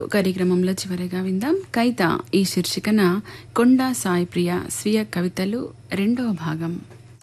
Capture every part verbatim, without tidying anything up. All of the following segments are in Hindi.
కార్యక్రమంలో చివరిగా విందాం కైత ఈ శీర్షికన కొండా సాయి ప్రియ స్వీయ కవితలు రెండవ భాగం.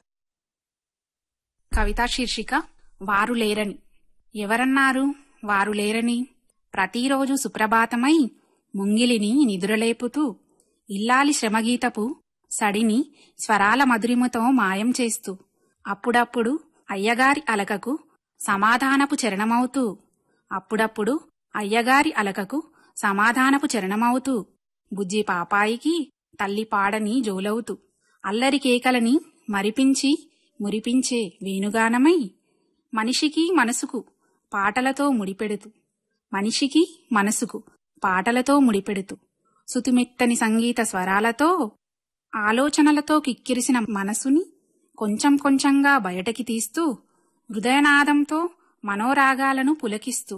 కవితా శీర్షిక వారు లేరని. ఎవరన్నారు వారు లేరని? ప్రతిరోజు సుప్రభాతమై ముంగిలిని నిదురలేపుతూ ఇల్లాలి శ్రమగీతపు సడిని స్వరాల మధురిమతో మాయం చేస్తూ అప్పుడప్పుడు అయ్యగారి అలకకు సమాధానపు చరణమవుతూ అప్పుడప్పుడు అయ్యగారి అలకకు సమాధానపు చరణమవుతూ బుజ్జి పాపాయికి తల్లి పాడని జోలవుతూ అల్లరి కేకలని మరిపించి మురిపించే వేణుగానమై మనిషికి మనసుకు పాటలతో ముడిపెడుతూ మనిషికి మనసుకు పాటలతో ముడిపెడుతూ సుతిమెత్తని సంగీత స్వరాలతో ఆలోచనలతో కిక్కిరిసిన మనసుని కొంచెం కొంచెంగా బయటకి తీస్తూ హృదయనాదంతో మనోరాగాలను పులకిస్తూ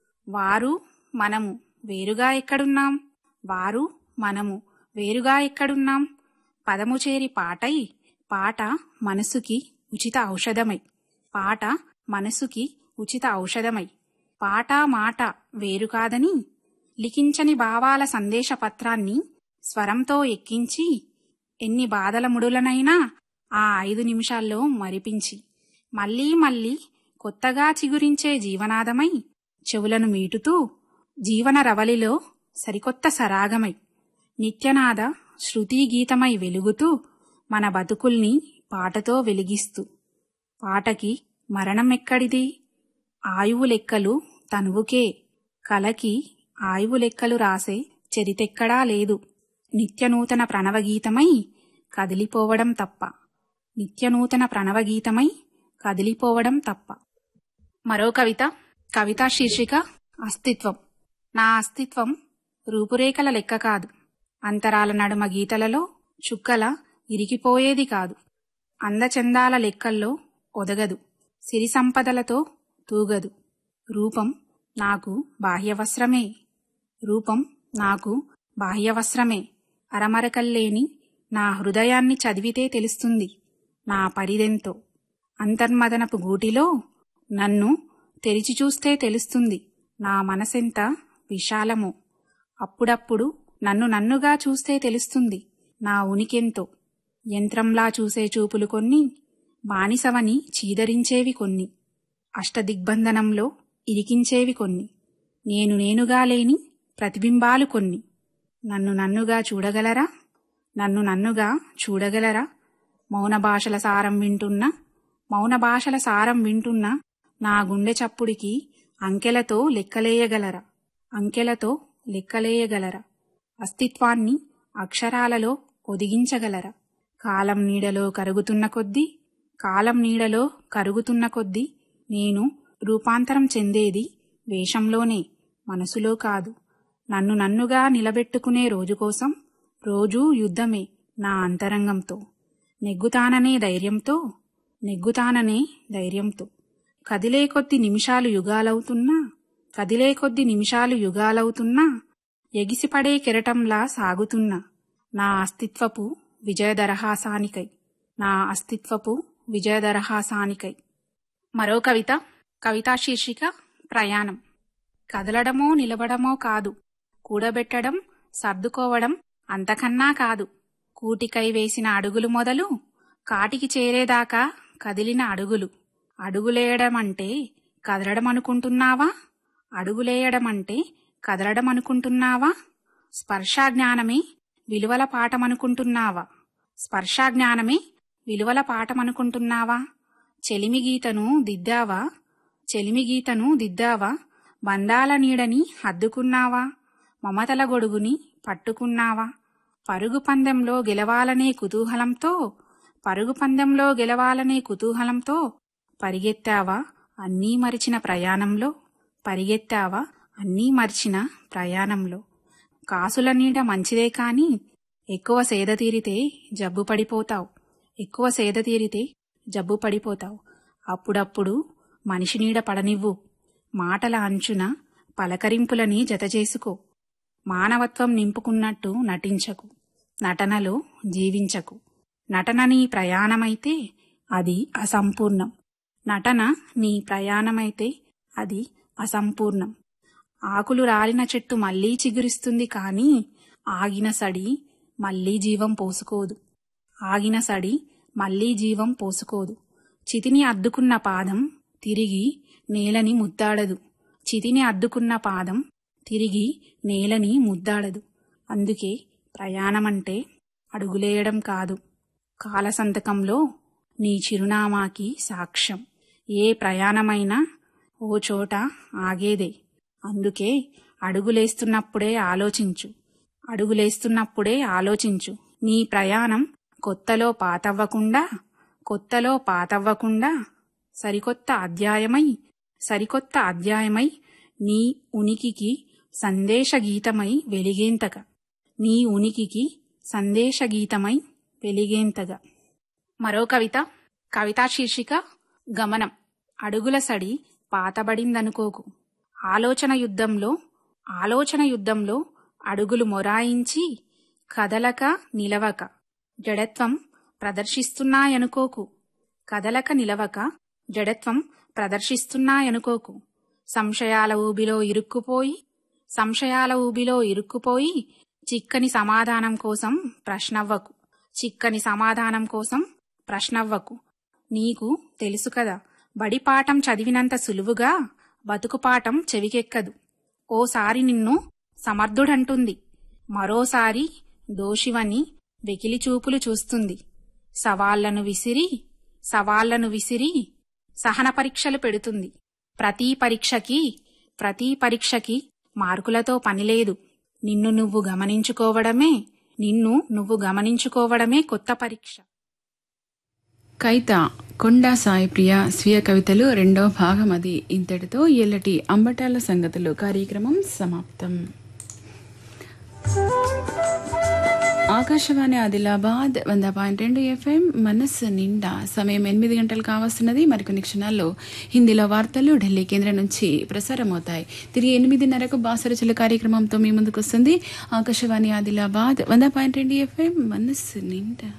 వారు మనము వేరుగా ఎక్కడున్నాం, వారు మనము వేరుగా ఎక్కడున్నాం, పదము చేరి పాటై పాట మనసుకి ఉచిత ఔషధమై పాట మనసుకి ఉచిత ఔషధమై పాట మాట వేరు కాదని లిఖించని భావాల సందేశ పత్రాన్ని స్వరంతో ఎక్కించి ఎన్ని బాధల ముడులనైనా ఆ ఐదు నిమిషాల్లో మరిపించి మళ్లీ మళ్లీ కొత్తగా చిగురించే జీవనాదమై చెవులను మీటుతూ జీవన రవలిలో సరికొత్త సరాగమై నిత్యనాద శృతిగీతమై వెలుగుతూ మన బతుకుల్ని పాటతో వెలిగిస్తూ పాటకి మరణమెక్కడిది, ఆయువు లెక్కలు తనువుకే, కలకి ఆయువు లెక్కలు రాసే చరితెక్కడా లేదు, నిత్యనూతన ప్రణవగీతమై కదిలిపోవడం తప్ప, నిత్యనూతన ప్రణవగీతమై కదిలిపోవడం తప్ప. మరో కవిత. కవితా శీర్షిక అస్తిత్వం. నా అస్తిత్వం రూపురేఖల లెక్క కాదు, అంతరాల నడుమ గీతలలో చుక్కల ఇరికిపోయేది కాదు, అందచందాల లెక్కల్లో ఒదగదు, సిరి సంపదలతో తూగదు. రూపం నాకు బాహ్యవస్త్రమే, రూపం నాకు బాహ్యవస్త్రమే, అరమరకల్లేని నా హృదయాన్ని చదివితే తెలుస్తుంది నా పరిదెంతో, అంతర్మదనపు గూటిలో నన్ను తెరిచి చూస్తే తెలుస్తుంది నా మనసెంత విశాలమో, అప్పుడప్పుడు నన్ను నన్నుగా చూస్తే తెలుస్తుంది నా ఉనికెంతో, యంత్రంలా చూసే చూపులు కొన్ని, బానిసవని చీదరించేవి కొన్ని, అష్టదిగ్బంధనంలో ఇరికించేవి కొన్ని, నేను నేనుగా లేని ప్రతిబింబాలు కొన్ని. నన్ను నన్నుగా చూడగలరా, నన్ను నన్నుగా చూడగలరా, మౌన భాషల సారం వింటున్నా, మౌన భాషల సారం వింటున్నా నా గుండె చప్పుడికి అంకెలతో లెక్కలేయగలరా, అంకెలతో లెక్కలేయగలరా, అస్తిత్వాన్ని అక్షరాలలో ఒదిగించగలరా. కాలం నీడలో కరుగుతున్న కొద్దీ, కాలం నీడలో కరుగుతున్న కొద్దీ నేను రూపాంతరం చెందేది వేషంలోనే, మనసులో కాదు. నన్ను నన్నుగా నిలబెట్టుకునే రోజు కోసం రోజూ యుద్ధమే నా అంతరంగంతో, నెగ్గుతాననే ధైర్యంతో, నెగ్గుతాననే ధైర్యంతో. కదిలే కొద్ది నిమిషాలు యుగాలవుతున్నా, కదిలే కొద్ది నిమిషాలు యుగాలవుతున్నా, ఎగిసిపడే కెరటంలా సాగుతున్నా నా అస్తిత్వపు విజయదరహాసానికై, నా అస్తిత్వపు విజయదరహాసానికై. మరో కవిత. కవితా శీర్షిక ప్రయాణం. కదలడమో నిలబడమో కాదు, కూడబెట్టడం సర్దుకోవడం అంతకన్నా కాదు, కూటికై వేసిన అడుగులు మొదలు కాటికి చేరేదాకా కదిలిన అడుగులు. అడుగులేయడమంటే కదలడమనుకుంటున్నావా, అడుగులేయడమంటే కదలడమనుకుంటున్నావా, స్పర్శాజ్ఞానమే విలువల పాఠమనుకుంటున్నావా, స్పర్శాజ్ఞానమే విలువల పాఠమనుకుంటున్నావా. చెలిమి గీతను దిద్దావా, చెలిమి గీతను దిద్దావా, బంధాల నీడని హద్దుకున్నావా, మమతల గొడుగుని పట్టుకున్నావా. పరుగు పందెంలో గెలవాలనే కుతూహలంతో, పరుగు పందెంలో గెలవాలనే కుతూహలంతో పరిగెత్తావా అన్నీ మరిచిన ప్రయాణంలో, పరిగెత్తావా అన్నీ మరిచిన ప్రయాణంలో. కాసుల నీడ మంచిదే కాని ఎక్కువ సేద తీరితే జబ్బు పడిపోతావు, ఎక్కువ సేద తీరితే జబ్బు పడిపోతావు. అప్పుడప్పుడు మనిషి నీడ పడనివ్వు, మాటల అంచున పలకరింపులని జతచేసుకో, మానవత్వం నింపుకున్నట్టు నటించకు, నటనలో జీవించకు. నటన నీ ప్రయాణమైతే అది అసంపూర్ణం, నటన నీ ప్రయాణమైతే అది అసంపూర్ణం. ఆకులు రాలిన చెట్టు మళ్లీ చిగురిస్తుంది కాని ఆగిన సడి మళ్లీ జీవం పోసుకోదు. ఆగిన సడి మళ్లీ జీవం పోసుకోదు. చితిని అద్దుకున్న పాదం తిరిగి నేలని ముద్దాడదు. చితిని అద్దుకున్న పాదం తిరిగి నేలని ముద్దాడదు. అందుకే ప్రయాణమంటే అడుగులేయడం కాదు, కాలసంతకంలో నీ చిరునామాకి సాక్ష్యం. ఏ ప్రయాణమైనా ఓ చోట ఆగేదే. అందుకే అడుగులేస్తున్నప్పుడే ఆలోచించు, అడుగులేస్తున్నప్పుడే ఆలోచించు. నీ ప్రయాణం కొత్తలో పాతవ్వకుండా, కొత్తలో పాతవ్వకుండా సరికొత్త అధ్యాయమై, సరికొత్త అధ్యాయమై నీ ఉనికికి సందేశగీతమై వెలిగేంతగా, నీ ఉనికికి సందేశగీతమై వెలిగేంతగా. మరో కవిత. కవితా శీర్షిక గమనం. అడుగుల సడి పాతబడిందనుకోకు. ఆలోచన యుద్ధంలో ఆలోచన యుద్ధంలో అడుగులు మొరాయించి కదలక నిలవక జడత్వం ప్రదర్శిస్తున్నాయనుకోకు. కదలక నిలవక జడత్వం ప్రదర్శిస్తున్నాయనుకోకు. సంశయాల ఊబిలో ఇరుక్కుపోయి సంశయాల ఊబిలో ఇరుక్కుపోయి చిక్కని సమాధానం కోసం ప్రశ్నవ్వకు. చిక్కని సమాధానం కోసం ప్రశ్నవ్వకు. నీకు తెలుసు కదా, బడిపాఠం చదివినంత సులువుగా బతుకుపాఠం చెవికెక్కదు. ఓసారి నిన్ను సమర్థుడంటుంది, మరోసారి దోషివని వెకిలి చూపులు చూస్తుంది. సవాళ్లను విసిరి సవాళ్లను విసిరి సహన పరీక్షలు పెడుతుంది. ప్రతి పరీక్షకి ప్రతి పరీక్షకి మార్కులతో పనిలేదు. నిన్ను నువ్వు గమనించుకోవడమే నిన్ను నువ్వు గమనించుకోవడమే కొత్త పరీక్ష. కైత కొండా సాయి ప్రియ స్వీయ కవితలు రెండో భాగం అది. ఇంతటితో ఎల్లటి అంబటాల సంగతులు కార్యక్రమం సమాప్తం. ఆకాశవాణి ఆదిలాబాద్ వంద పాయింట్ రెండు ఎఫ్ఎం మనస్సు నిండా. సమయం ఎనిమిది గంటలు కావస్తున్నది. మరికొన్ని క్షణాల్లో హిందీలో వార్తలు ఢిల్లీ కేంద్రం నుంచి ప్రసారమవుతాయి. తిరిగి ఎనిమిదిన్నరకు బాసరచుల కార్యక్రమంతో మీ ముందుకు వస్తుంది ఆకాశవాణి ఆదిలాబాద్ వంద పాయింట్ రెండు ఎఫ్ఎం మనస్సు నిండా.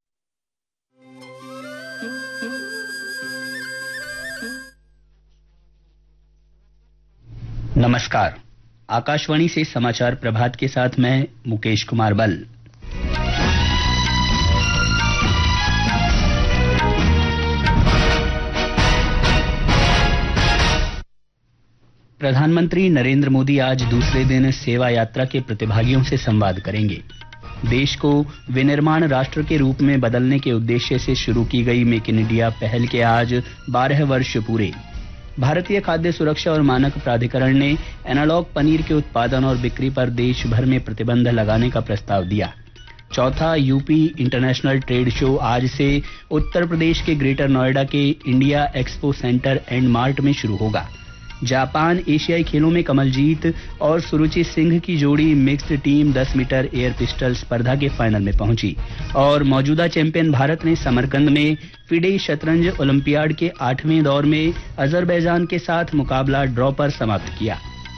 नमस्कार। आकाशवाणी से समाचार प्रभात के साथ मैं मुकेश कुमार बल। प्रधानमंत्री नरेंद्र मोदी आज दूसरे दिन सेवा यात्रा के प्रतिभागियों से संवाद करेंगे। देश को विनिर्माण राष्ट्र के रूप में बदलने के उद्देश्य से शुरू की गई मेक इन इंडिया पहल के आज बारह वर्ष पूरे। भारतीय खाद्य सुरक्षा और मानक प्राधिकरण ने एनालॉग पनीर के उत्पादन और बिक्री पर देश भर में प्रतिबंध लगाने का प्रस्ताव दिया। चौथा यूपी इंटरनेशनल ट्रेड शो आज से उत्तर प्रदेश के ग्रेटर नोएडा के India expo centre and mart में शुरू होगा। जापान एशियाई खेलों में कमलजीत और सुरुचि सिंह की जोड़ी मिक्स्ड टीम दस मीटर एयर पिस्टल स्पर्धा के फाइनल में पहुंची और मौजूदा चैंपियन भारत ने समरकंद में फिडे शतरंज ओलंपियाड के आठवें दौर में अजरबैजान के साथ मुकाबला ड्रॉ पर समाप्त किया।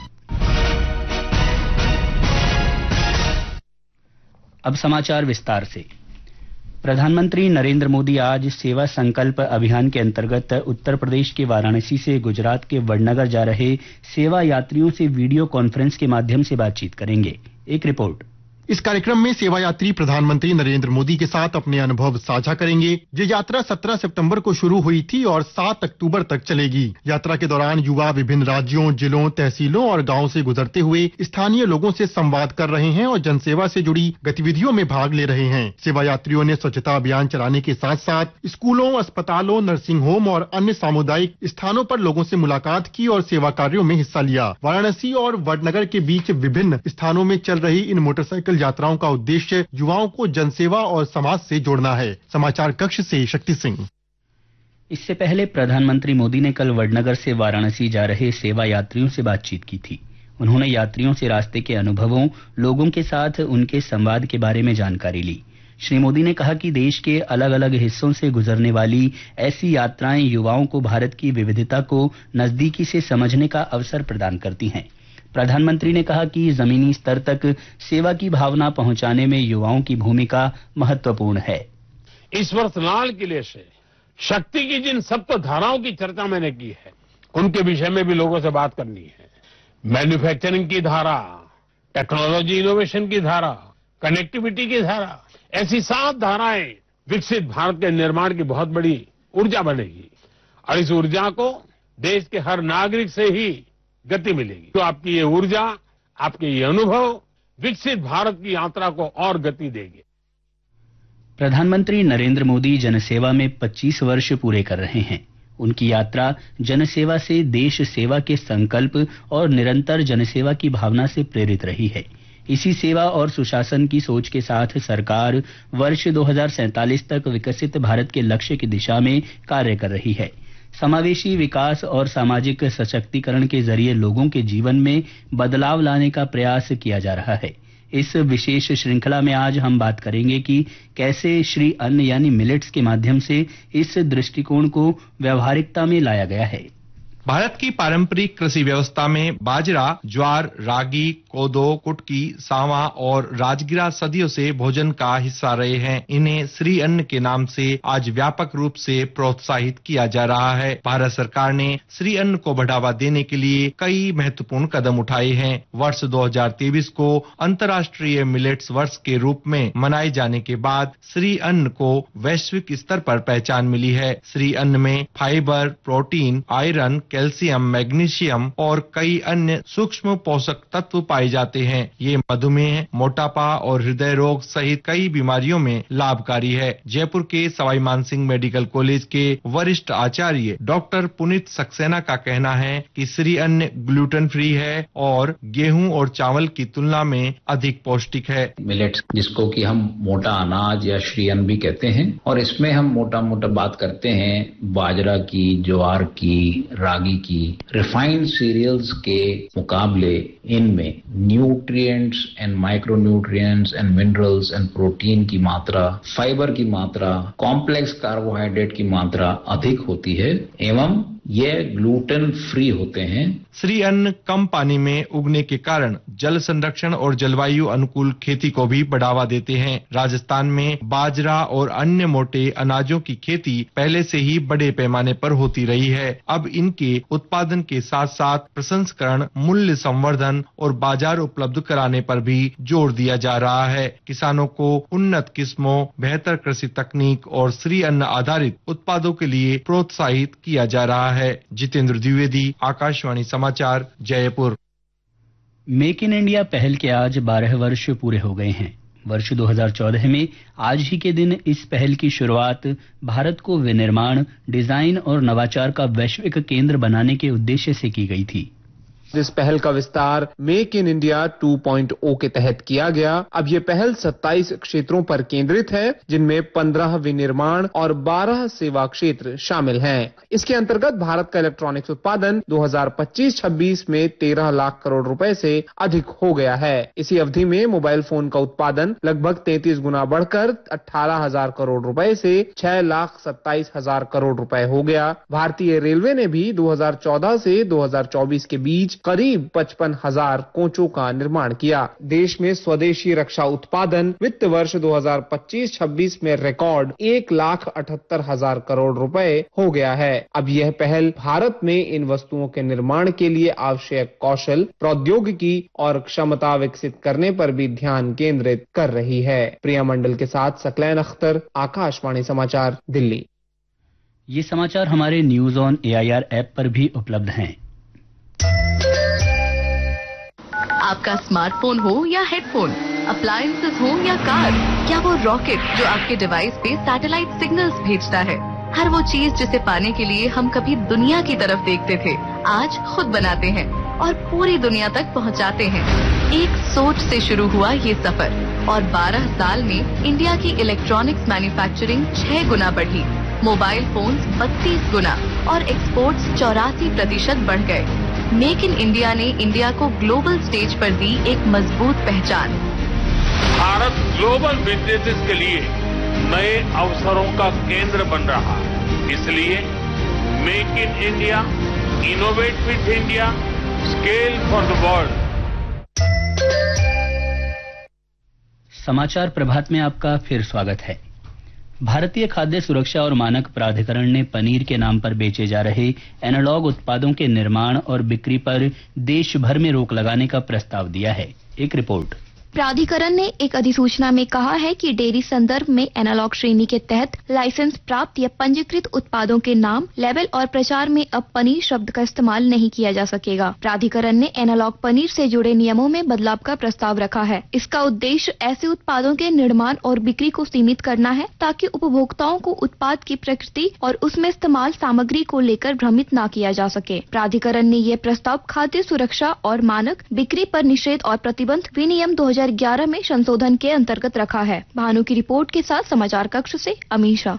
अब समाचार विस्तार से। प्रधानमंत्री नरेंद्र मोदी आज सेवा संकल्प अभियान के अंतर्गत उत्तर प्रदेश के वाराणसी से गुजरात के वडनगर जा रहे सेवा यात्रियों से वीडियो कॉन्फ्रेंस के माध्यम से बातचीत करेंगे। एक रिपोर्ट। इस कार्यक्रम में सेवा यात्री प्रधानमंत्री नरेंद्र मोदी के साथ अपने अनुभव साझा करेंगे। ये यात्रा सत्रह सितंबर को शुरू हुई थी और सात अक्टूबर तक चलेगी। यात्रा के दौरान युवा विभिन्न राज्यों, जिलों, तहसीलों और गांवों से गुजरते हुए स्थानीय लोगों से संवाद कर रहे हैं और जनसेवा से जुड़ी गतिविधियों में भाग ले रहे हैं। सेवा यात्रियों ने स्वच्छता अभियान चलाने के साथ साथ स्कूलों, अस्पतालों, नर्सिंग होम और अन्य सामुदायिक स्थानों पर लोगों से मुलाकात की और सेवा कार्यों में हिस्सा लिया। वाराणसी और वडनगर के बीच विभिन्न स्थानों में चल रही इन मोटरसाइकिल यात्राओं का उद्देश्य युवाओं को जनसेवा और समाज से जोड़ना है। समाचार कक्ष से शक्ति सिंह। इससे पहले प्रधानमंत्री मोदी ने कल वडनगर से वाराणसी जा रहे सेवा यात्रियों से बातचीत की थी। उन्होंने यात्रियों से रास्ते के अनुभवों, लोगों के साथ उनके संवाद के बारे में जानकारी ली। श्री मोदी ने कहा कि देश के अलग अलग हिस्सों से गुजरने वाली ऐसी यात्राएं युवाओं को भारत की विविधता को नजदीकी से समझने का अवसर प्रदान करती हैं। प्रधानमंत्री ने कहा कि जमीनी स्तर तक सेवा की भावना पहुंचाने में युवाओं की भूमिका महत्वपूर्ण है। इस वर्ष लाल किले से शक्ति की जिन सप्त धाराओं की चर्चा मैंने की है, उनके विषय में भी लोगों से बात करनी है। मैन्युफैक्चरिंग की धारा, टेक्नोलॉजी इनोवेशन की धारा, कनेक्टिविटी की धारा, ऐसी सात धाराएं विकसित भारत के निर्माण की बहुत बड़ी ऊर्जा बनेगी और इस ऊर्जा को देश के हर नागरिक से ही गति मिलेगी। तो आपकी ये ऊर्जा, आपके ये अनुभव विकसित भारत की यात्रा को और गति देंगे। प्रधानमंत्री नरेंद्र मोदी जनसेवा में पच्चीस वर्ष पूरे कर रहे हैं। उनकी यात्रा जनसेवा से देश सेवा के संकल्प और निरंतर जनसेवा की भावना से प्रेरित रही है। इसी सेवा और सुशासन की सोच के साथ सरकार वर्ष दो हज़ार सैंतालीस तक विकसित भारत के लक्ष्य की दिशा में कार्य कर रही है। समावेशी विकास और सामाजिक सशक्तिकरण के जरिए लोगों के जीवन में बदलाव लाने का प्रयास किया जा रहा है। इस विशेष श्रृंखला में आज हम बात करेंगे कि कैसे श्री अन्न यानी मिलेट्स के माध्यम से इस दृष्टिकोण को व्यावहारिकता में लाया गया है। भारत की पारंपरिक कृषि व्यवस्था में बाजरा, ज्वार, रागी, कोदो, कुटकी, सांवा और राजगिरा सदियों से भोजन का हिस्सा रहे हैं। इन्हें श्री अन्न के नाम से आज व्यापक रूप से प्रोत्साहित किया जा रहा है। भारत सरकार ने श्री अन्न को बढ़ावा देने के लिए कई महत्वपूर्ण कदम उठाए हैं। वर्ष दो हज़ार तेईस को अंतर्राष्ट्रीय मिलेट्स वर्ष के रूप में मनाए जाने के बाद श्री अन्न को वैश्विक स्तर पर पहचान मिली है। श्री अन्न में fibre, protein, iron, calcium, magnesium और कई अन्य सूक्ष्म पोषक तत्व पाए जाते हैं। ये मधुमेह, मोटापा और हृदय रोग सहित कई बीमारियों में लाभकारी है। जयपुर के सवाई मानसिंह मेडिकल कॉलेज के वरिष्ठ आचार्य डॉक्टर पुनीत सक्सेना का कहना है कि श्री अन्न ग्लूटेन फ्री है और गेहूं और चावल की तुलना में अधिक पौष्टिक है। मिलेट्स, जिसको कि हम मोटा अनाज या श्री अन्न भी कहते हैं, और इसमें हम मोटा मोटा बात करते हैं बाजरा की, ज्वार की, रागी की। रिफाइंड सीरियल्स के मुकाबले इनमें nutrients and micronutrients and minerals and protein की मात्रा, फाइबर की मात्रा, कॉम्प्लेक्स कार्बोहाइड्रेट की मात्रा अधिक होती है एवं ये ग्लूटेन फ्री होते हैं। श्री अन्न कम पानी में उगने के कारण जल संरक्षण और जलवायु अनुकूल खेती को भी बढ़ावा देते हैं। राजस्थान में बाजरा और अन्य मोटे अनाजों की खेती पहले से ही बड़े पैमाने पर होती रही है। अब इनके उत्पादन के साथ साथ प्रसंस्करण, मूल्य संवर्धन और बाजार उपलब्ध कराने पर भी जोर दिया जा रहा है। किसानों को उन्नत किस्मों, बेहतर कृषि तकनीक और श्री अन्न आधारित उत्पादों के लिए प्रोत्साहित किया जा रहा है। जितेंद्र द्विवेदी, आकाशवाणी समाचार, जयपुर। मेक इन इंडिया पहल के आज बारह वर्ष पूरे हो गए हैं। वर्ष दो हज़ार चौदह में आज ही के दिन इस पहल की शुरुआत भारत को विनिर्माण, डिजाइन और नवाचार का वैश्विक केंद्र बनाने के उद्देश्य से की गई थी। इस पहल का विस्तार make in India two point ओ के तहत किया गया। अब ये पहल सत्ताईस क्षेत्रों पर केंद्रित है, जिनमें पंद्रह विनिर्माण और बारह सेवा क्षेत्र शामिल हैं। इसके अंतर्गत भारत का इलेक्ट्रॉनिक्स उत्पादन दो हज़ार पच्चीस छब्बीस में तेरह लाख करोड़ रुपए से अधिक हो गया है। इसी अवधि में मोबाइल फोन का उत्पादन लगभग तैंतीस गुना बढ़कर अठारह हजार करोड़ रुपए से छह लाख सत्ताईस हजार करोड़ रुपए हो गया। भारतीय रेलवे ने भी दो हज़ार चौदह से दो हज़ार चौबीस के बीच करीब पचपन हजार कोचों का निर्माण किया। देश में स्वदेशी रक्षा उत्पादन वित्त वर्ष दो हज़ार पच्चीस छब्बीस में रिकॉर्ड एक लाख अठहत्तर हजार करोड़ रुपए हो गया है। अब यह पहल भारत में इन वस्तुओं के निर्माण के लिए आवश्यक कौशल, प्रौद्योगिकी और क्षमता विकसित करने पर भी ध्यान केंद्रित कर रही है। प्रिया मंडल के साथ सकलैन अख्तर, आकाशवाणी समाचार, दिल्ली। ये समाचार हमारे न्यूज ऑन एआईआर ऐप पर भी उपलब्ध हैं। आपका स्मार्टफोन हो या हेडफोन, अप्लायंसेस हो या कार, क्या वो रॉकेट जो आपके डिवाइस पे सैटेलाइट सिग्नल्स भेजता है, हर वो चीज जिसे पाने के लिए हम कभी दुनिया की तरफ देखते थे, आज खुद बनाते हैं और पूरी दुनिया तक पहुंचाते हैं। एक सोच से शुरू हुआ ये सफर और बारह साल में इंडिया की इलेक्ट्रॉनिक्स मैन्युफैक्चरिंग छह गुना बढ़ी, मोबाइल फोन्स बत्तीस गुना और एक्सपोर्ट्स चौरासी प्रतिशत बढ़ गए। मेक इन इंडिया ने इंडिया को ग्लोबल स्टेज पर दी एक मजबूत पहचान। भारत ग्लोबल बिजनेसेस के लिए नए अवसरों का केंद्र बन रहा है। इसलिए make in India, innovate with India, scale for the world. समाचार प्रभात में आपका फिर स्वागत है। भारतीय खाद्य सुरक्षा और मानक प्राधिकरण ने पनीर के नाम पर बेचे जा रहे एनालॉग उत्पादों के निर्माण और बिक्री पर देश भर में रोक लगाने का प्रस्ताव दिया है। एक रिपोर्ट। प्राधिकरण ने एक अधिसूचना में कहा है कि डेयरी संदर्भ में एनालॉग श्रेणी के तहत लाइसेंस प्राप्त या पंजीकृत उत्पादों के नाम, लेबल और प्रचार में अब पनीर शब्द का इस्तेमाल नहीं किया जा सकेगा। प्राधिकरण ने एनालॉग पनीर से जुड़े नियमों में बदलाव का प्रस्ताव रखा है। इसका उद्देश्य ऐसे उत्पादों के निर्माण और बिक्री को सीमित करना है ताकि उपभोक्ताओं को उत्पाद की प्रकृति और उसमें इस्तेमाल सामग्री को लेकर भ्रमित न किया जा सके। प्राधिकरण ने यह प्रस्ताव खाद्य सुरक्षा और मानक, बिक्री पर निषेध और प्रतिबंध विनियम दो हजार ग्यारह में संशोधन के अंतर्गत रखा है। भानु की रिपोर्ट के साथ समाचार कक्ष से अमीशा।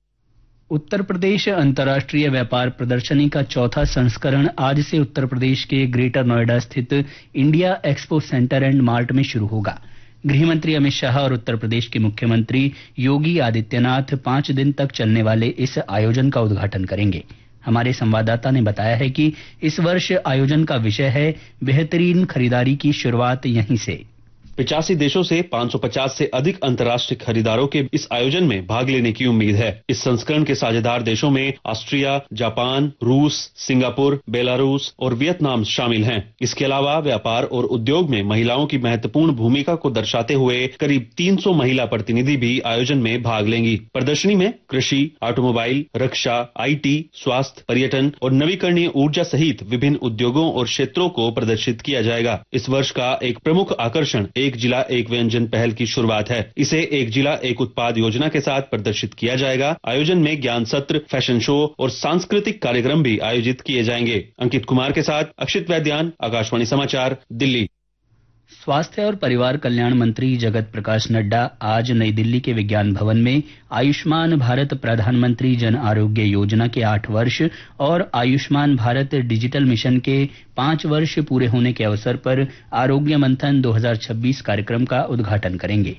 उत्तर प्रदेश अंतर्राष्ट्रीय व्यापार प्रदर्शनी का चौथा संस्करण आज से उत्तर प्रदेश के ग्रेटर नोएडा स्थित India expo centre and mart में शुरू होगा। गृह मंत्री अमित शाह और उत्तर प्रदेश के मुख्यमंत्री योगी आदित्यनाथ पांच दिन तक चलने वाले इस आयोजन का उद्घाटन करेंगे। हमारे संवाददाता ने बताया है कि इस वर्ष आयोजन का विषय है बेहतरीन खरीदारी की शुरुआत यहीं से। पिचासी देशों से पाँच सौ पचास से अधिक अंतर्राष्ट्रीय खरीदारों के इस आयोजन में भाग लेने की उम्मीद है। इस संस्करण के साझेदार देशों में ऑस्ट्रिया, जापान, रूस, सिंगापुर, बेलारूस और वियतनाम शामिल हैं। इसके अलावा व्यापार और उद्योग में महिलाओं की महत्वपूर्ण भूमिका को दर्शाते हुए करीब तीन सौ महिला प्रतिनिधि भी आयोजन में भाग लेंगी। प्रदर्शनी में कृषि, ऑटोमोबाइल, रक्षा, आईटी, स्वास्थ्य, पर्यटन और नवीकरणीय ऊर्जा सहित विभिन्न उद्योगों और क्षेत्रों को प्रदर्शित किया जाएगा। इस वर्ष का एक प्रमुख आकर्षण एक जिला एक व्यंजन पहल की शुरुआत है। इसे एक जिला एक उत्पाद योजना के साथ प्रदर्शित किया जाएगा। आयोजन में ज्ञान सत्र, फैशन शो और सांस्कृतिक कार्यक्रम भी आयोजित किए जाएंगे। अंकित कुमार के साथ अक्षित वैद्यान, आकाशवाणी समाचार, दिल्ली। स्वास्थ्य और परिवार कल्याण मंत्री जगत प्रकाश नड्डा आज नई दिल्ली के विज्ञान भवन में आयुष्मान भारत प्रधानमंत्री जन आरोग्य योजना के आठ वर्ष और आयुष्मान भारत डिजिटल मिशन के पांच वर्ष पूरे होने के अवसर पर आरोग्य मंथन दो हज़ार छब्बीस कार्यक्रम का उद्घाटन करेंगे।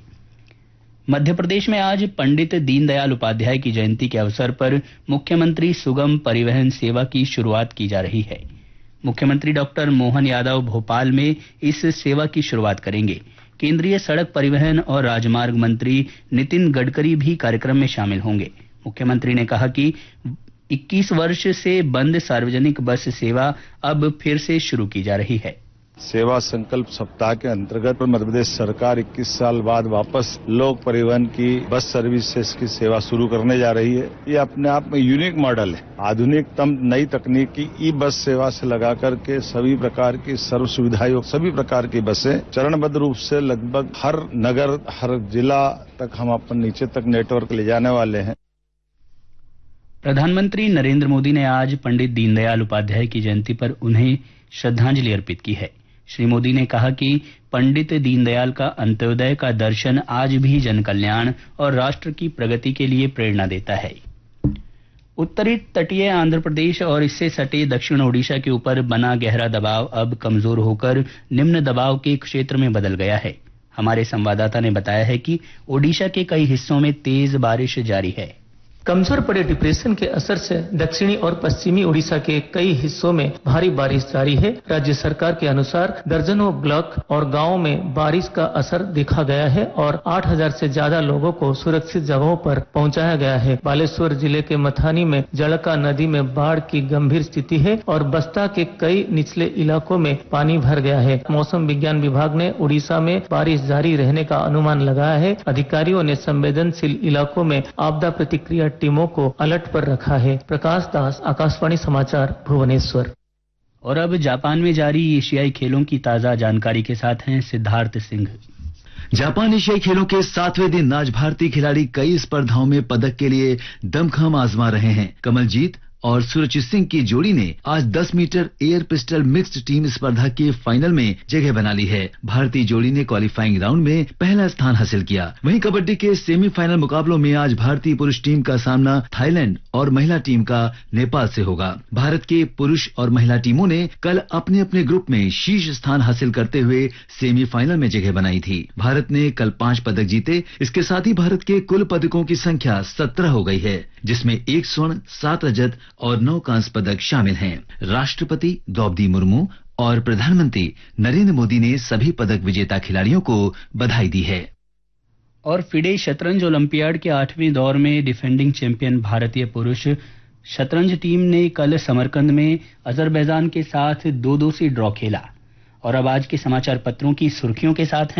मध्य प्रदेश में आज पंडित दीनदयाल उपाध्याय की जयंती के अवसर पर मुख्यमंत्री सुगम परिवहन सेवा की शुरुआत की जा रही है। मुख्यमंत्री डॉक्टर मोहन यादव भोपाल में इस सेवा की शुरुआत करेंगे। केंद्रीय सड़क परिवहन और राजमार्ग मंत्री नितिन गडकरी भी कार्यक्रम में शामिल होंगे। मुख्यमंत्री ने कहा कि इक्कीस वर्ष से बंद सार्वजनिक बस सेवा अब फिर से शुरू की जा रही है। सेवा संकल्प सप्ताह के अंतर्गत मध्य प्रदेश सरकार इक्कीस साल बाद वापस लोक परिवहन की बस सर्विसेज की सेवा शुरू करने जा रही है। ये अपने आप में यूनिक मॉडल है। आधुनिकतम नई तकनीक की ई बस सेवा से लगा करके सभी प्रकार की सर्व सुविधायुक्त सभी प्रकार की बसें चरणबद्ध रूप से लगभग हर नगर, हर जिला तक हम अपन नीचे तक नेटवर्क ले जाने वाले हैं। प्रधानमंत्री नरेंद्र मोदी ने आज पंडित दीनदयाल उपाध्याय की जयंती पर उन्हें श्रद्धांजलि अर्पित की है। श्री मोदी ने कहा कि पंडित दीनदयाल का अंत्योदय का दर्शन आज भी जन कल्याण और राष्ट्र की प्रगति के लिए प्रेरणा देता है। उत्तरी तटीय आंध्र प्रदेश और इससे सटे दक्षिण ओडिशा के ऊपर बना गहरा दबाव अब कमजोर होकर निम्न दबाव के क्षेत्र में बदल गया है। हमारे संवाददाता ने बताया है कि ओडिशा के कई हिस्सों में तेज बारिश जारी है। कमजोर पड़े डिप्रेशन के असर से दक्षिणी और पश्चिमी उड़ीसा के कई हिस्सों में भारी बारिश जारी है। राज्य सरकार के अनुसार दर्जनों ब्लॉक और गांवों में बारिश का असर देखा गया है और आठ हज़ार से ज्यादा लोगों को सुरक्षित जगहों पर पहुंचाया गया है। बालेश्वर जिले के मथानी में जड़का नदी में बाढ़ की गंभीर स्थिति है और बस्ता के कई निचले इलाकों में पानी भर गया है। मौसम विज्ञान विभाग ने उड़ीसा में बारिश जारी रहने का अनुमान लगाया है। अधिकारियों ने संवेदनशील इलाकों में आपदा प्रतिक्रिया टीमों को अलर्ट पर रखा है। प्रकाश दास, आकाशवाणी समाचार, भुवनेश्वर। और अब जापान में जारी एशियाई खेलों की ताजा जानकारी के साथ हैं सिद्धार्थ सिंह। जापान एशियाई खेलों के सातवें दिन आज भारतीय खिलाड़ी कई स्पर्धाओं में पदक के लिए दमखम आजमा रहे हैं। कमलजीत और सुरजीत सिंह की जोड़ी ने आज दस metre air pistol mixed team स्पर्धा के फाइनल में जगह बना ली है। भारतीय जोड़ी ने क्वालिफाइंग राउंड में पहला स्थान हासिल किया। वहीं कबड्डी के सेमीफाइनल मुकाबलों में आज भारतीय पुरुष टीम का सामना थाईलैंड और महिला टीम का नेपाल से होगा। भारत के पुरुष और महिला टीमों ने कल अपने अपने ग्रुप में शीर्ष स्थान हासिल करते हुए सेमीफाइनल में जगह बनाई थी। भारत ने कल पांच पदक जीते। इसके साथ ही भारत के कुल पदकों की संख्या सत्रह हो गई है, जिसमें एक स्वर्ण, सात रजत और नौ कांस्य पदक शामिल हैं। राष्ट्रपति द्रौपदी मुर्मू और प्रधानमंत्री नरेंद्र मोदी ने सभी पदक विजेता खिलाड़ियों को बधाई दी है। और फिडे शतरंज ओलंपियाड के आठवें दौर में डिफेंडिंग चैंपियन भारतीय पुरुष शतरंज टीम ने कल समरकंद में अजरबैजान के साथ दो दो से ड्रॉ खेला। और अब आज के समाचार पत्रों की सुर्खियों के साथ हैं